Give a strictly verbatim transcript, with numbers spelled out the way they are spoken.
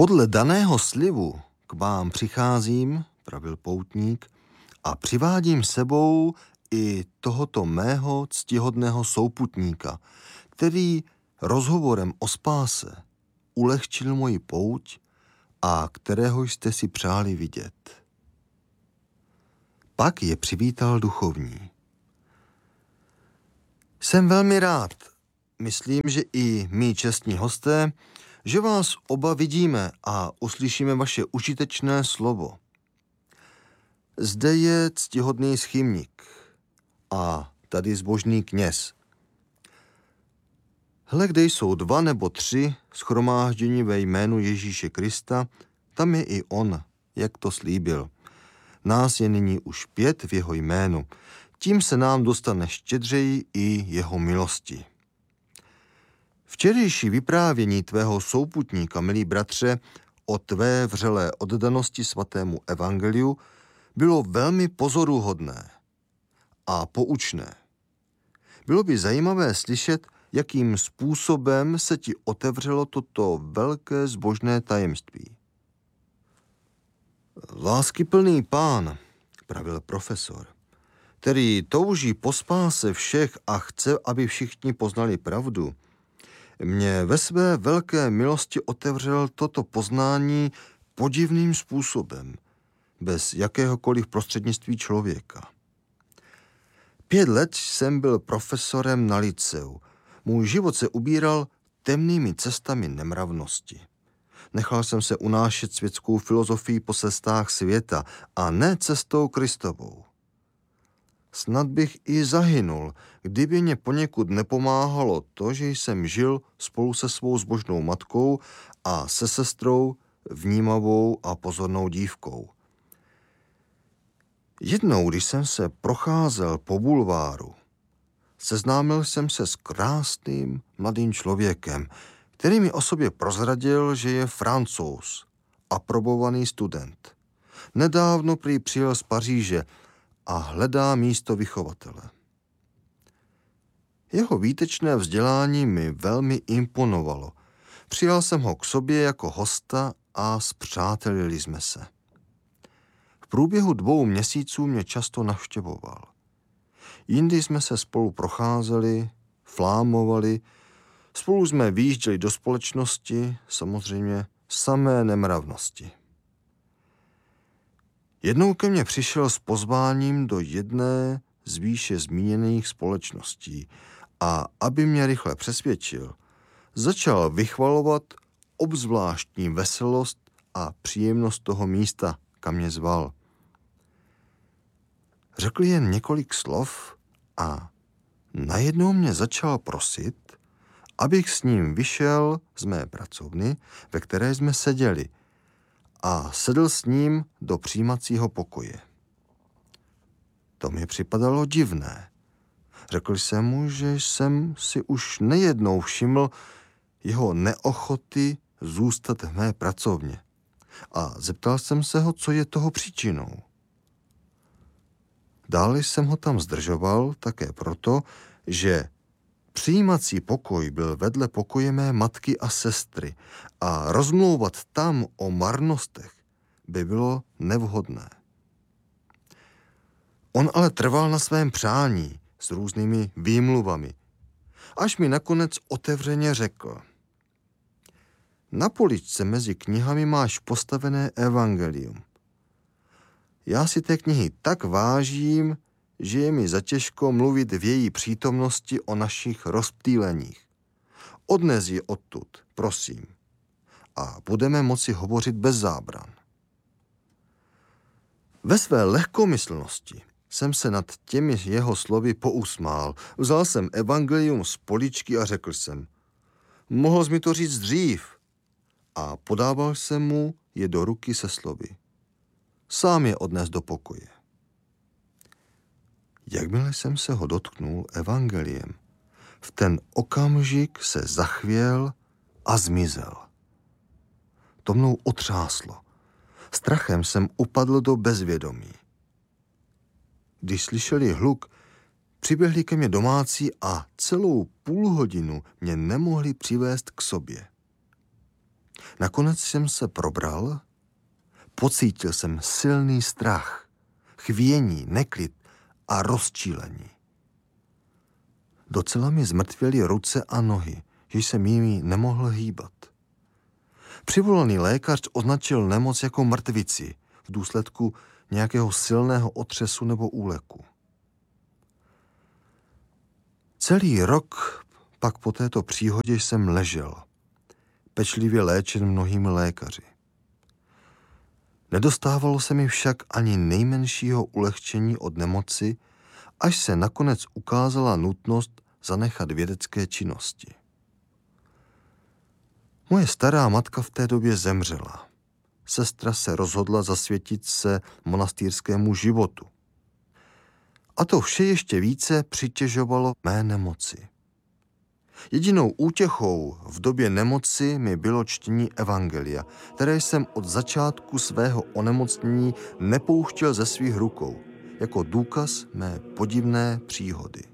Podle daného slibu k vám přicházím, pravil poutník, a přivádím sebou i tohoto mého ctihodného souputníka, který rozhovorem o spáse ulehčil moji pouť a kterého jste si přáli vidět. Pak je přivítal duchovní. Jsem velmi rád, myslím, že i my čestní hosté, že vás oba vidíme a uslyšíme vaše užitečné slovo. Zde je ctihodný schymník a tady zbožný kněz. Hle, kde jsou dva nebo tři shromáždění ve jménu Ježíše Krista, tam je i on, jak to slíbil. Nás je nyní už pět v jeho jménu, tím se nám dostane štědřeji i jeho milosti. Včerejší vyprávění tvého souputníka, milý bratře, o tvé vřelé oddanosti svatému evangeliu bylo velmi pozoruhodné a poučné. Bylo by zajímavé slyšet, jakým způsobem se ti otevřelo toto velké zbožné tajemství. Láskyplný pán, pravil profesor, který touží po spáse všech a chce, aby všichni poznali pravdu, mě ve své velké milosti otevřel toto poznání podivným způsobem, bez jakéhokoliv prostřednictví člověka. Pět let jsem byl profesorem na lyceu. Můj život se ubíral temnými cestami nemravnosti. Nechal jsem se unášet světskou filozofií po cestách světa a ne cestou Kristovou. Snad bych i zahynul, kdyby mě poněkud nepomáhalo to, že jsem žil spolu se svou zbožnou matkou a se sestrou vnímavou a pozornou dívkou. Jednou, když jsem se procházel po bulváru, seznámil jsem se s krásným mladým člověkem, který mi o sobě prozradil, že je Francouz, aprobovaný student. Nedávno prý přijel z Paříže a hledá místo vychovatele. Jeho výtečné vzdělání mi velmi imponovalo. Přijal jsem ho k sobě jako hosta a spřátelili jsme se. V průběhu dvou měsíců mě často navštěvoval. Jindy jsme se spolu procházeli, flámovali, spolu jsme vyjížděli do společnosti, samozřejmě samé nemravnosti. Jednou ke mně přišel s pozváním do jedné z výše zmíněných společností a aby mě rychle přesvědčil, začal vychvalovat obzvláštní veselost a příjemnost toho místa, kam mě zval. Řekl jen několik slov a najednou mě začal prosit, abych s ním vyšel z mé pracovny, ve které jsme seděli, a sedl s ním do přijímacího pokoje. To mi připadalo divné. Řekl jsem mu, že jsem si už nejednou všiml jeho neochoty zůstat v mé pracovně a zeptal jsem se ho, co je toho příčinou. Dále jsem ho tam zdržoval také proto, že přijímací pokoj byl vedle pokoje mé matky a sestry a rozmlouvat tam o marnostech by bylo nevhodné. On ale trval na svém přání s různými výmluvami, až mi nakonec otevřeně řekl: na poličce mezi knihami máš postavené evangelium. Já si té knihy tak vážím, že je mi zatěžko mluvit v její přítomnosti o našich rozptýleních. Odnes ji odtud, prosím, a budeme moci hovořit bez zábran. Ve své lehkomyslnosti jsem se nad těmi jeho slovy pousmál. Vzal jsem evangelium z poličky a řekl jsem: mohl jsi mi to říct dřív. A podával jsem mu je do ruky se slovy: sám je odnes do pokoje. Jakmile jsem se ho dotknul evangeliem, v ten okamžik se zachvěl a zmizel. To mnou otřáslo. Strachem jsem upadl do bezvědomí. Když slyšeli hluk, přiběhli ke mně domácí a celou půl hodinu mě nemohli přivést k sobě. Nakonec jsem se probral, pocítil jsem silný strach, chvění, neklid a rozčílení. Docela mi zmrtvěly ruce a nohy, že jsem jimi nemohl hýbat. Přivolaný lékař označil nemoc jako mrtvici v důsledku nějakého silného otřesu nebo úleku. Celý rok pak po této příhodě jsem ležel, pečlivě léčen mnohými lékaři. Nedostávalo se mi však ani nejmenšího ulehčení od nemoci, až se nakonec ukázala nutnost zanechat vědecké činnosti. Moje stará matka v té době zemřela. Sestra se rozhodla zasvětit se monastýrskému životu. A to vše ještě více přitěžovalo mé nemoci. Jedinou útěchou v době nemoci mi bylo čtení evangelia, které jsem od začátku svého onemocnění nepouštěl ze svých rukou, jako důkaz mé podivné příhody.